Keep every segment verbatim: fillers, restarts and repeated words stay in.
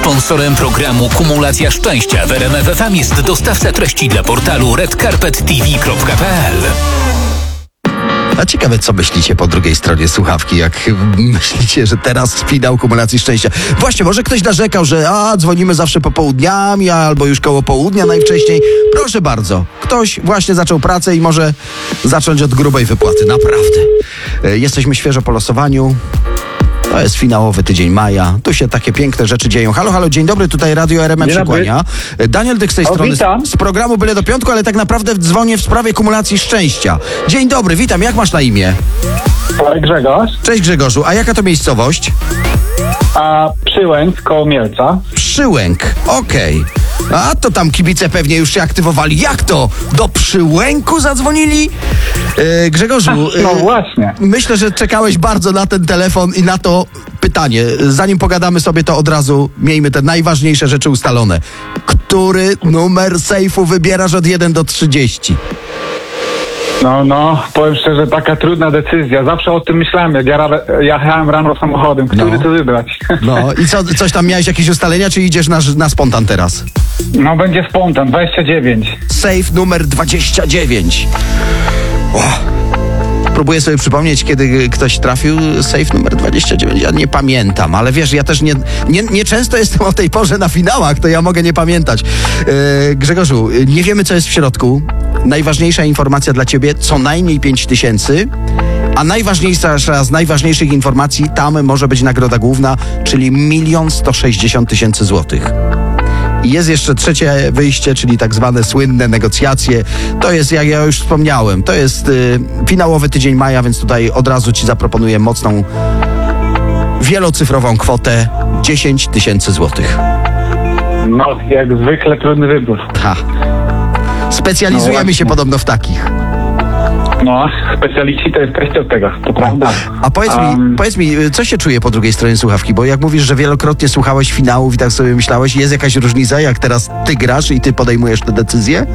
Sponsorem programu Kumulacja Szczęścia w R M F F M jest dostawca treści dla portalu red carpet t v kropka p l. A ciekawe, co myślicie po drugiej stronie słuchawki, jak myślicie, że teraz finał Kumulacji Szczęścia. Właśnie, może ktoś narzekał, że a, dzwonimy zawsze popołudniami, albo już koło południa najwcześniej. Proszę bardzo, ktoś właśnie zaczął pracę i może zacząć od grubej wypłaty, naprawdę. E, jesteśmy świeżo po losowaniu. To jest finałowy tydzień maja. Tu się takie piękne rzeczy dzieją. Halo, halo, dzień dobry, tutaj Radio R M F się kłania. Daniel Dych z tej o, strony, witam. z, z programu Byle do Piątku, ale tak naprawdę dzwonię w sprawie kumulacji szczęścia. Dzień dobry, witam, jak masz na imię? Grzegorz. Cześć Grzegorzu, a jaka to miejscowość? A Przyłęk koło Mielca. Przyłęk, okej. Okay. A to tam kibice pewnie już się aktywowali. Jak to? Do Przyłęku zadzwonili? E, Grzegorzu, e, no właśnie. Myślę, że czekałeś bardzo na ten telefon i na to pytanie. Zanim pogadamy sobie, to od razu miejmy te najważniejsze rzeczy ustalone. Który numer sejfu wybierasz od jeden do trzydziestu? No, no, powiem szczerze, taka trudna decyzja. Zawsze o tym myślałem, jak ja ra- jechałem rano samochodem. Który No. to wybrać? No i co, coś tam miałeś, jakieś ustalenia, czy idziesz na, na spontan teraz? No, będzie spontan, dwadzieścia dziewięć. Sejf numer dwadzieścia dziewięć. O. Próbuję sobie przypomnieć, kiedy ktoś trafił sejf numer dwadzieścia dziewięć. Ja nie pamiętam, ale wiesz, ja też nie, nie, nie często jestem o tej porze na finałach, to ja mogę nie pamiętać. Yy, Grzegorzu, nie wiemy, co jest w środku. Najważniejsza informacja dla ciebie, co najmniej pięć tysięcy, a najważniejsza z najważniejszych informacji, tam może być nagroda główna, czyli milion sto sześćdziesiąt tysięcy złotych. I jest jeszcze trzecie wyjście, czyli tak zwane słynne negocjacje. To jest, jak ja już wspomniałem, to jest y, finałowy tydzień maja, więc tutaj od razu ci zaproponuję mocną, wielocyfrową kwotę dziesięć tysięcy złotych. No, jak zwykle trudny wybór. Ha. Specjalizujemy No się podobno w takich. No, specjaliści to jesteście od tego, to prawda. A powiedz Um, mi, powiedz mi, co się czuje po drugiej stronie słuchawki? Bo jak mówisz, że wielokrotnie słuchałeś finałów i tak sobie myślałeś, jest jakaś różnica, jak teraz ty grasz i ty podejmujesz te decyzje?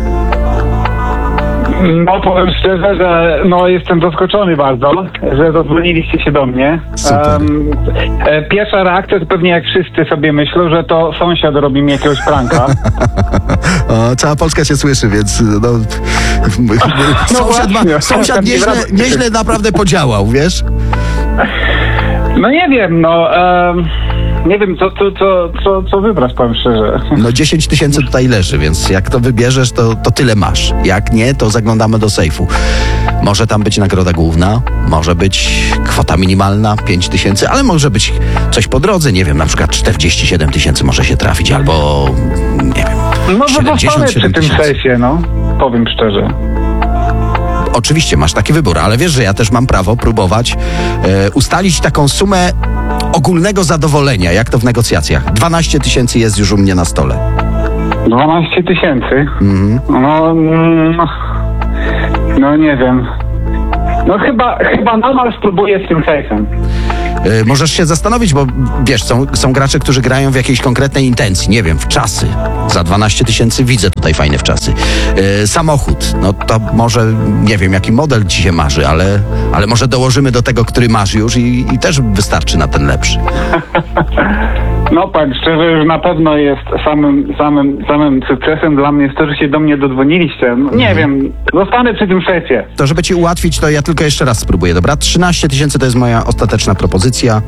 No, powiem szczerze, że no, jestem zaskoczony bardzo, że zadzwoniliście się do mnie. Super. Um, e, pierwsza reakcja to pewnie jak wszyscy sobie myślą, że to sąsiad robi mi jakiegoś pranka. O, cała Polska cię słyszy, więc no, sąsiad, ma, właśnie. sąsiad nieźle, nieźle naprawdę podziałał, wiesz? No nie wiem, no um, nie wiem co, co, co, co, co wybrać, powiem szczerze. No dziesięć tysięcy tutaj leży, więc jak to wybierzesz, to, to tyle masz. Jak nie, to zaglądamy do sejfu. Może tam być nagroda główna, może być kwota minimalna pięć tysięcy, ale może być coś po drodze, nie wiem, na przykład czterdzieści siedem tysięcy może się trafić, albo nie wiem, No to zostanę siedemdziesiąt przy siedem tym tysięcy. sejfie, no, powiem szczerze. Oczywiście masz taki wybór, ale wiesz, że ja też mam prawo próbować e, ustalić taką sumę ogólnego zadowolenia, jak to w negocjacjach. dwanaście tysięcy jest już u mnie na stole. dwanaście tysięcy? Mhm. No, mm, no nie wiem. No chyba, chyba nadal spróbuję z tym sejfem. E, możesz się zastanowić, bo wiesz, są, są gracze, którzy grają w jakiejś konkretnej intencji, nie wiem, w czasy. Za dwanaście tysięcy widzę tutaj fajne w czasy. E, samochód, no to może, nie wiem, jaki model ci się marzy, ale, ale może dołożymy do tego, który masz już i, i też wystarczy na ten lepszy. No tak, szczerze, już na pewno jest samym, samym, samym sukcesem dla mnie jest to, że się do mnie dodzwoniliście. No, nie wiem, zostanę przy tym szefie. To żeby ci ułatwić, to ja tylko jeszcze raz spróbuję, dobra? trzynaście tysięcy to jest moja ostateczna propozycja.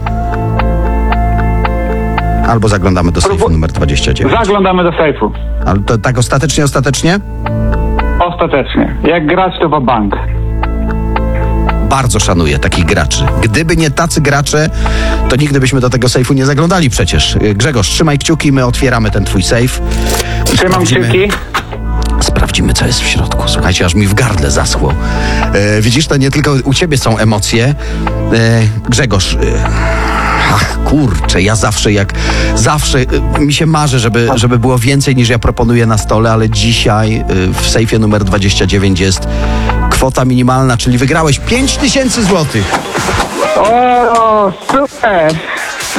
Albo zaglądamy do sejfu Próbu- numer dwadzieścia dziewięć. Zaglądamy do sejfu. Ale to tak ostatecznie, ostatecznie? Ostatecznie. Jak grać, to w bank. Bardzo szanuję takich graczy. Gdyby nie tacy gracze, to nigdy byśmy do tego sejfu nie zaglądali przecież. Grzegorz, trzymaj kciuki, my otwieramy ten twój sejf. Trzymam Sprawdzimy- kciuki. Sprawdzimy, co jest w środku. Słuchajcie, aż mi w gardle zaschło. E, widzisz, to nie tylko u ciebie są emocje. E, Grzegorz... E, Ach, kurczę, ja zawsze jak... Zawsze y, mi się marzy, żeby, żeby było więcej niż ja proponuję na stole, ale dzisiaj y, w sejfie numer dwadzieścia dziewięć jest kwota minimalna, czyli wygrałeś pięć tysięcy złotych. O, super!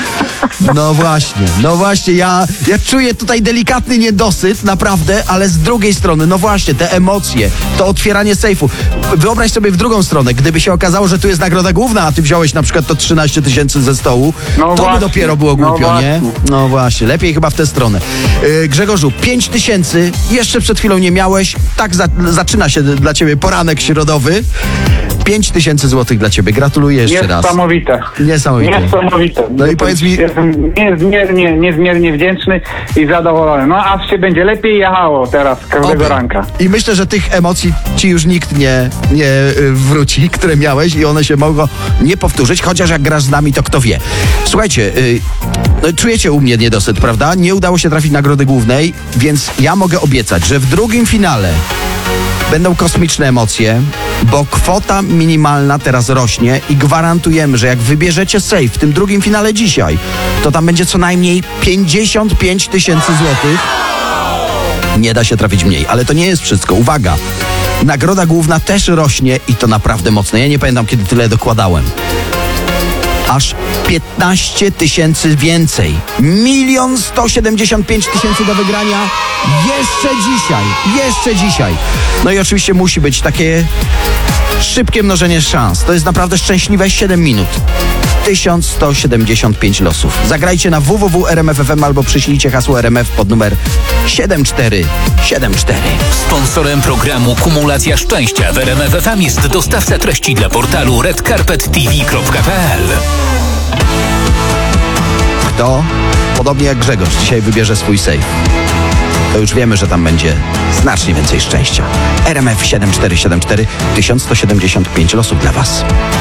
No właśnie, no właśnie, ja, ja czuję tutaj delikatny niedosyt, naprawdę, ale z drugiej strony, no właśnie, te emocje, to otwieranie sejfu. Wyobraź sobie w drugą stronę, gdyby się okazało, że tu jest nagroda główna, a ty wziąłeś na przykład to trzynaście tysięcy ze stołu, No to by właśnie, dopiero było no głupio, nie? właśnie. No właśnie, lepiej chyba w tę stronę. Yy, Grzegorzu, pięć tysięcy, jeszcze przed chwilą nie miałeś, tak za, zaczyna się dla ciebie poranek środowy. pięć tysięcy złotych dla ciebie, gratuluję jeszcze raz. Niesamowite. Niesamowite. Niesamowite. No i powiedz mi- Jestem niezmiernie, niezmiernie wdzięczny i zadowolony. No aż się będzie lepiej jechało teraz każdego Oby. ranka. I myślę, że tych emocji ci już nikt nie, nie y, wróci, które miałeś i one się mogą nie powtórzyć, chociaż jak grasz z nami, to kto wie. Słuchajcie, y, no, czujecie u mnie niedosyt, prawda? Nie udało się trafić nagrody głównej, więc ja mogę obiecać, że w drugim finale będą kosmiczne emocje, bo kwota minimalna teraz rośnie i gwarantujemy, że jak wybierzecie safe w tym drugim finale dzisiaj, to tam będzie co najmniej pięćdziesiąt pięć tysięcy złotych. Nie da się trafić mniej, ale to nie jest wszystko. Uwaga, nagroda główna też rośnie i to naprawdę mocno. Ja nie pamiętam, kiedy tyle dokładałem. Aż piętnaście tysięcy więcej. Milion sto siedemdziesiąt pięć tysięcy do wygrania jeszcze dzisiaj. Jeszcze dzisiaj. No i oczywiście musi być takie szybkie mnożenie szans. To jest naprawdę szczęśliwe siedem minut. tysiąc sto siedemdziesiąt pięć losów. Zagrajcie na w w w kropka r m f f m albo przyślijcie hasło R M F pod numer siedem cztery siedem cztery. Sponsorem programu Kumulacja Szczęścia w R M F F M jest dostawca treści dla portalu red carpet t v kropka p l. Kto, podobnie jak Grzegorz, dzisiaj wybierze swój safe, to już wiemy, że tam będzie znacznie więcej szczęścia. R M F siedem cztery siedem cztery, tysiąc sto siedemdziesiąt pięć losów dla Was.